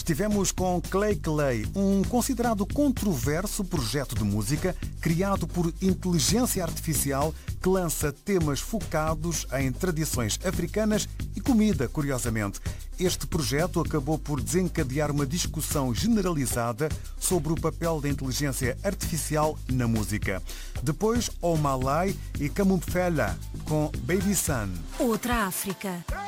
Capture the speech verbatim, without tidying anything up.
Estivemos com Clay Clay, um considerado controverso projeto de música criado por inteligência artificial que lança temas focados em tradições africanas e comida, curiosamente. Este projeto acabou por desencadear uma discussão generalizada sobre o papel da inteligência artificial na música. Depois, Omalai e Kamupfela com Baby Sun. Outra África.